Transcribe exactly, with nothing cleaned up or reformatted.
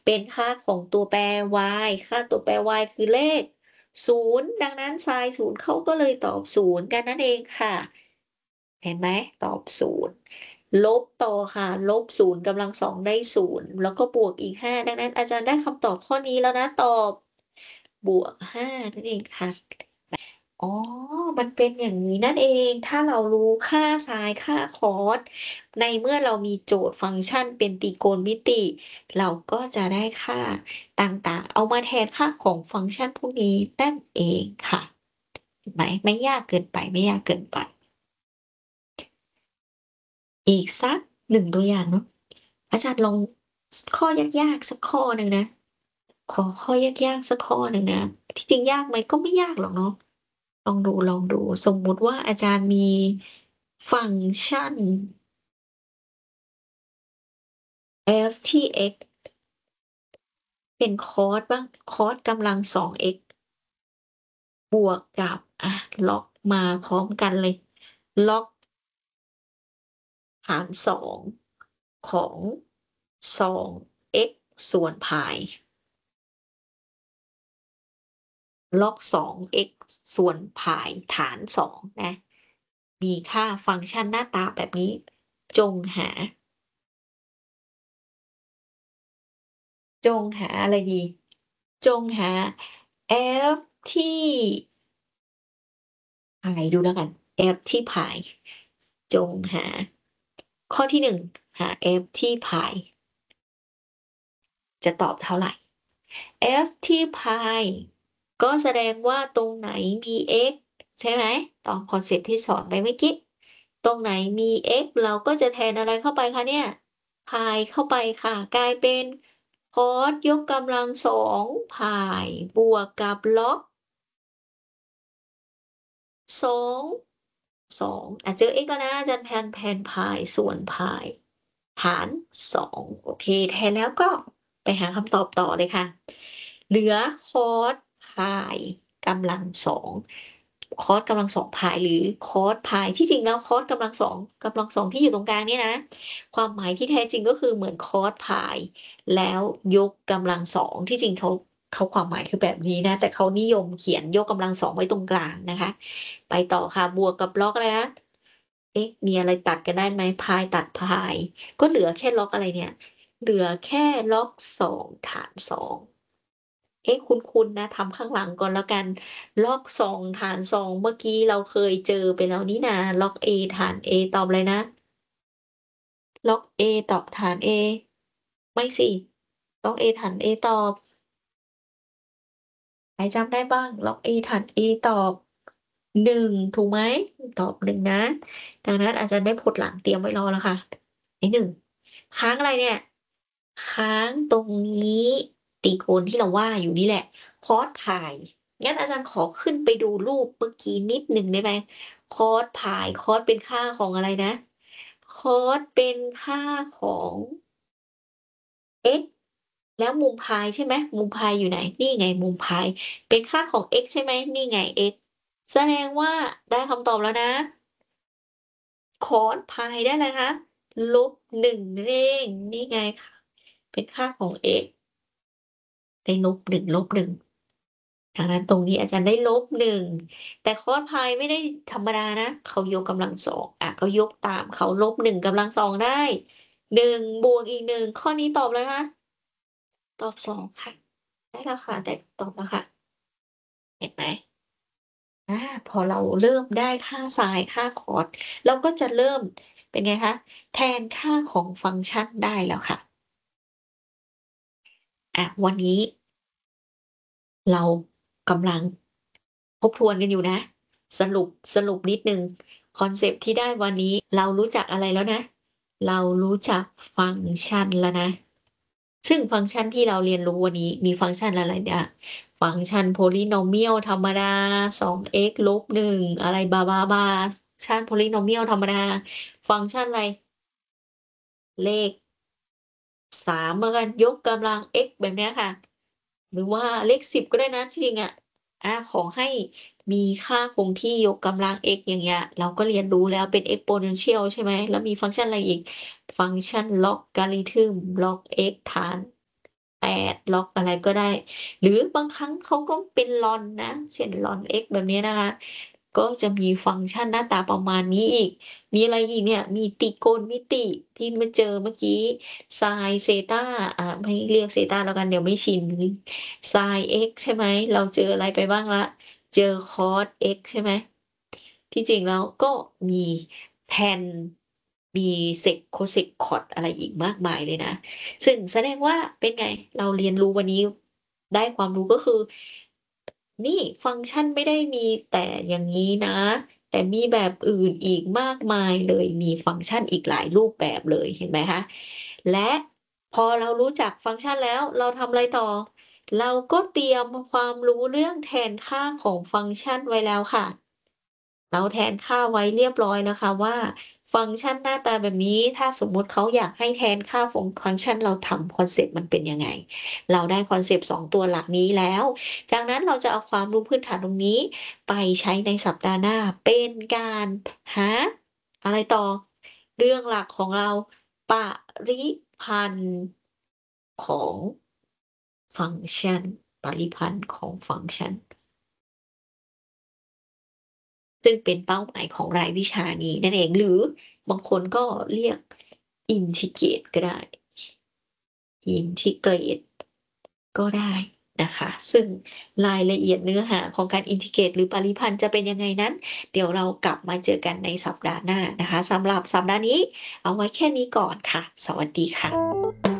เป็นค่าของตัวแปร y ค่าตัวแปร y คือเลข ศูนย์ ดังนั้นไซน์ ศูนย์ เขาก็เลยตอบ ศูนย์ กันนั่นเองค่ะ เห็นไหม? ตอบ ศูนย์ ลบต่อค่ะ ลบ ศูนย์ กำลัง สอง ได้ ศูนย์ แล้วก็บวกอีก ห้า ดังนั้นอาจารย์ได้คำตอบข้อนี้แล้วนะ ตอบ บวก ห้า นั่นเองค่ะ อ๋อ มันเป็นอย่างงี้นั่นเอง ถ้าเรารู้ค่าไซน์ ค่าคอส ในเมื่อเรามีโจทย์ฟังก์ชันเป็นตรีโกณมิติ เราก็จะได้ค่าต่าง ๆ เอามาแทนค่าของฟังก์ชันพวกนี้นั่นเองค่ะ เห็นไหม? ไม่ยากเกินไป ไม่ยากเกินไป อีกสัก หนึ่ง ตัวอย่างเนาะ อาจารย์ลอง ส ข้อยาก ๆ สักข้อหนึ่งนะ ขอข้อยาก ๆ สักข้อหนึ่งนะ ที่จริงยากไหม? ก็ไม่ยากหรอกเนาะ ลองดู ๆ สมมุติว่าอาจารย์มีฟังก์ชัน f ที่ x เป็นคอสบ้าง คอสกำลัง สอง x บวกกับ อะ ล็อกมาพร้อมกันเลย ล็อก หาร สอง ของ สอง x ส่วน π ล็อก สอง x ส่วน π ฐาน สอง นะ มีค่าฟังก์ชันหน้าตาแบบนี้ จงหา จงหาอะไรดี จงหา f ที่ π ดูแล้วกัน f ที่ π จงหา ข้อที่ หนึ่ง หา f ที่ π จะตอบเท่าไร? f ที่ π ก็แสดงว่าตรงไหนมี x ใช่ไหม? ตามคอนเซปต์ที่สอนไปเมื่อกี้ ตรงไหนมี x เราก็จะแทนอะไรเข้าไปคะเนี่ย? π เข้าไปค่ะ กลายเป็นคอสยกกำลัง สอง π บวกกับล็อก สอง สอง อ่า เจอ x แล้วนะ อาจารย์แทน แทน π ส่วน π หาร สอง โอเค แทนแล้วก็ไปหาคำตอบต่อเลยค่ะ เหลือคอส π กำลัง สอง คอสกำลัง สอง π หรือคอส π ที่จริงแล้วคอสกำลัง สอง กำลัง สอง ที่อยู่ตรงกลางเนี่ยนะ ความหมายที่แท้จริงก็คือเหมือนคอส π แล้วยกกำลัง สอง ที่จริงเขา เขาความหมายคือแบบนี้นะ แต่เขานิยมเขียนยกกำลัง สอง ไว้ตรงกลางนะคะ ไปต่อค่ะ บวกกับล็อกอะไรนะ เอ๊ะ มีอะไรตัดกันได้ไหม? π ตัด π ก็เหลือแค่ล็อกอะไรเนี่ย เหลือแค่ล็อก สอง ฐาน สอง เอ๊ะ คุ้น ๆ นะ ทำข้างหลังก่อนแล้วกัน ล็อก สอง ฐาน สอง เมื่อกี้เราเคยเจอไปแล้วนี่นา ล็อก a ฐาน a ตอบอะไรนะ? ล็อก a ตอบฐาน a ไม่สิ ล็อก a ฐาน a ตอบ ใครจำได้บ้าง? ล็อก a ฐาน a ตอบ หนึ่ง ถูกไหม? ตอบ หนึ่ง นะ ดังนั้นอาจารย์ได้พจน์หลังเตรียมไว้รอแล้วค่ะ ไอ้ หนึ่ง ค้างอะไรเนี่ย? ค้างตรงนี้ ตรีโกณที่เราว่าอยู่นี่แหละ คอส π งั้นอาจารย์ขอขึ้นไปดูรูปเมื่อกี้นิดหนึ่งได้ไหม? คอส π คอสเป็นค่าของอะไรนะ? คอสเป็นค่าของ x แล้วมุม π ใช่ไหม? มุม π อยู่ไหน? นี่ไงมุม π เป็นค่าของ x ใช่ไหม? นี่ไง x แสดงว่าได้คำตอบแล้วนะ คอส π ได้อะไรคะ? ลบ หนึ่ง นั่นเอง นี่ไง ค เป็นค่าของ x ได้ ลบหนึ่ง ลบหนึ่ง ดังนั้นตรงนี้อาจารย์ได้ ลบหนึ่ง แต่คอส π ไม่ได้ธรรมดานะ เขายกกำลัง สอง อา ก็ยกตามเขา ลบ หนึ่ง กำลัง สอง ได้ หนึ่ง บวกอีก หนึ่ง ข้อนี้ตอบอะไรคะ? ตอบ สอง ค่ะ ได้แล้วค่ะ ได้คำตอบแล้วค่ะ เห็นไหม? อา พอเราเริ่มได้ค่าไซน์ ค่าคอส เราก็จะเริ่ม เป็นไงคะ แทนค่าของฟังก์ชันได้แล้วค่ะ อะ วันนี้ เรากำลังทบทวนกันอยู่นะ สรุป สรุปนิดหนึ่ง คอนเซปต์ที่ได้วันนี้ เรารู้จักอะไรแล้วนะ? เรารู้จักฟังก์ชันแล้วนะ ซึ่งฟังก์ชันที่เราเรียนรู้วันนี้มีฟังก์ชันอะไรบ้าง? ฟังก์ชัน Polynomial ธรรมดา สอง x ลบ หนึ่ง อะไรบลา ๆ ๆ ชัน Polynomial ธรรมดา ฟังก์ชันอะไร? เลข สาม แล้วกัน ยกกำลัง x แบบเนี้ยค่ะ หรือว่าเลข สิบ ก็ได้นะที่จริงอะ อา ขอให้มีค่าคงที่ยกกำลัง x อย่างเงี้ย เราก็เรียนรู้แล้วเป็น exponential ใช่ไหม แล้วมีฟังก์ชันอะไรอีก? ฟังก์ชัน logarithm log x ฐานแอด ล็อกอะไรก็ได้ หรือบางครั้งเขาก็เป็น ลอน นะ เช่น ลอน X แบบนี้นะคะ ก็จะมีฟังก์ชันหน้าตาประมาณนี้อีก มีอะไรอีกเนี่ย มีตรีโกณมิติที่มาเจอเมื่อกี้ ไซน์ เซตา อ่า ไม่เรียกเซตาแล้วกัน เดี๋ยวไม่ชิน ไซน์ X ใช่ไหม เราเจออะไรไปบ้างแล้ว เจอ คอส X ใช่ไหม ที่จริงแล้วก็มี แทน มี เซก โคเซก คอส อะไรอีกมากมายเลยนะ ซึ่งแสดงว่า เป็นไง เราเรียนรู้วันนี้ ได้ความรู้ ก็คือ นี่ฟังก์ชันไม่ได้มีแต่อย่างงี้นะ แต่มีแบบอื่นอีกมากมายเลย มีฟังก์ชันอีกหลายรูปแบบเลย เห็นไหมคะ และพอเรารู้จักฟังก์ชันแล้ว เราทำอะไรต่อ เราก็เตรียมความรู้เรื่องแทนค่าของฟังก์ชันไว้แล้วค่ะ เราแทนค่าไว้เรียบร้อยแล้วค่ะว่า ฟังก์ชันหน้าตาแบบนี้ ถ้าสมมุติเขาอยากให้แทนค่าฟง ฟังก์ชัน เราทำคอนเซปต์มันเป็นยังไง เราได้คอนเซปต์ สอง ตัวหลักนี้แล้ว จากนั้นเราจะเอาความรู้พื้นฐานตรงนี้ไปใช้ในสัปดาห์หน้า เป็นการ หา อะไรต่อ เรื่องหลักของเรา ปริพันธ์ของ ฟังก์ชัน ปริพันธ์ของฟังก์ชัน ซึ่งเป็นเป้าหมายของรายวิชานี้นั่นเอง หรือบางคนก็เรียก อินทิเกรต ก็ได้ อินทิเกรต ก็ได้นะคะ ซึ่งรายละเอียดเนื้อหาของการอินทิเกรต หรือปริพันธ์จะเป็นยังไงนั้น เดี๋ยวเรากลับมาเจอกันในสัปดาห์หน้านะคะ สำหรับสัปดาห์นี้เอาไว้แค่นี้ก่อนค่ะ สวัสดีค่ะ